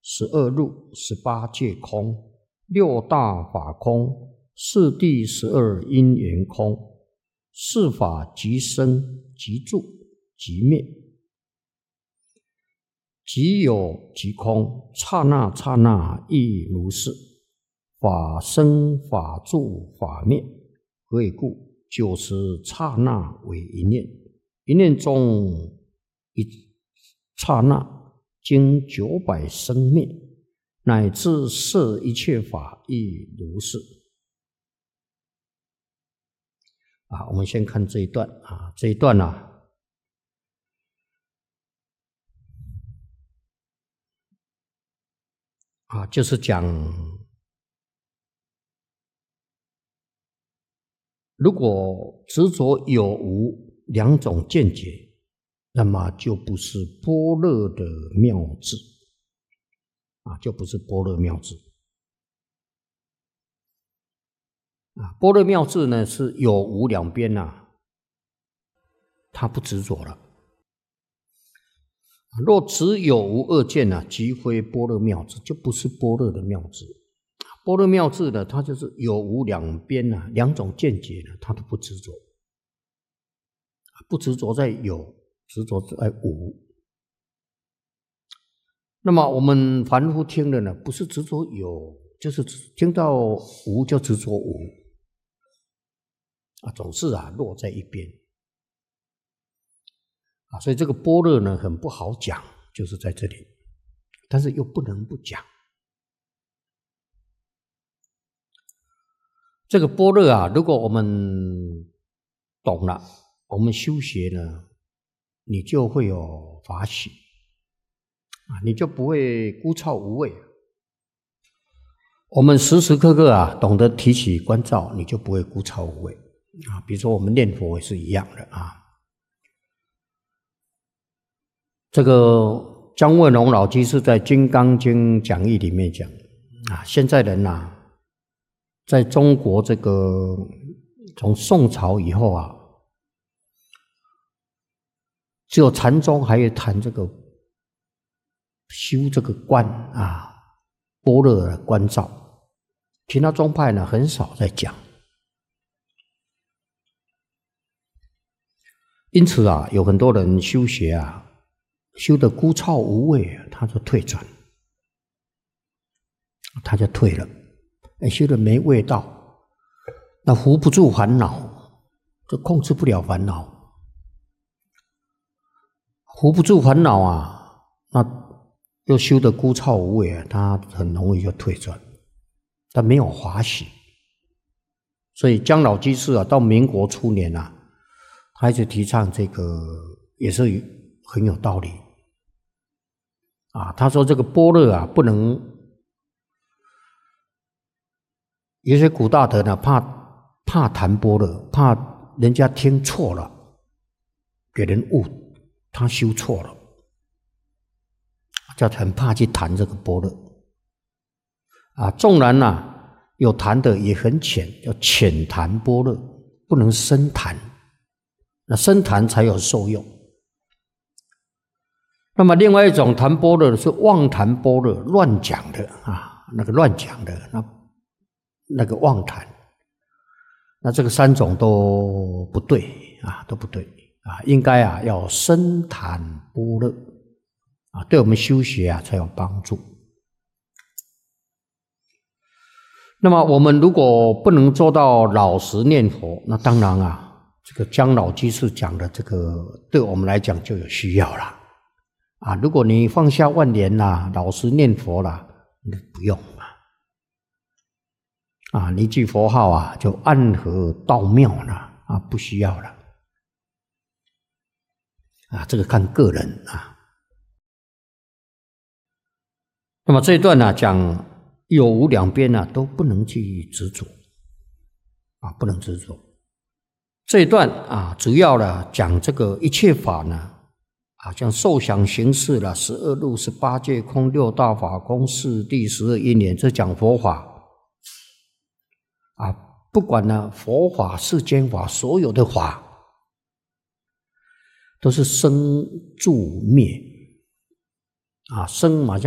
12入18界空，六大法空，四谛12因缘空，四法即生即住即灭，即有即空，刹那刹那亦如是。法生法住法灭，何以故？90刹那为一念，一念中一刹那经900生灭，乃至摄一切法亦如是。我们先看这一段这一段就是讲，如果执着有无两种见解，那么就不是般若的妙智就不是般若妙智般若妙智呢，是有无两边它不执着了。若只有无二见即非般若妙智，就不是般若的妙智。般若妙智呢，它就是有无两边两种见解它都不执着，不执着在有，执着在无。那么我们凡夫听的呢，不是执着有，就是听到无就执着无总是落在一边所以这个般若呢很不好讲，就是在这里，但是又不能不讲。这个般若如果我们懂了，我们修学呢，你就会有法喜你就不会枯燥无味。我们时时刻刻懂得提起关照，你就不会枯燥无味比如说我们念佛也是一样的这个姜文龙老居士在《金刚经》讲义里面讲现在人在中国这个从宋朝以后只有禅宗还有谈这个修这个观般若的观照，其他宗派呢很少在讲。因此有很多人修学修得枯燥无味他就退转，他就退了修得没味道，那扶不住烦恼，就控制不了烦恼，扶不住烦恼那又修得枯燥无味他很容易就退转，他没有法喜。所以姜老居士到民国初年他一直提倡这个，也是很有道理他说这个般若不能，有些古大德呢怕谈般若，怕人家听错了，给人误，他修错了，就很怕去谈这个般若纵然有谈的也很浅，叫浅谈般若，不能深谈，那深谈才有受用。那么另外一种谈般若是妄谈般若，乱讲的那个乱讲的那个妄谈，那这个三种都不对都不对应该要深谈般若对我们修学才有帮助。那么我们如果不能做到老实念佛，那当然这个姜老居士讲的这个对我们来讲就有需要了如果你放下万年老实念佛你不用你一句佛号就暗合道妙了不需要了这个看个人那么这一段讲有无两边都不能去执着不能执着。这一段主要讲这个一切法呢像受想行识12入18界空，六大法空，四谛12因缘，这讲佛法不管佛法世间法，所有的法都是生住灭生马上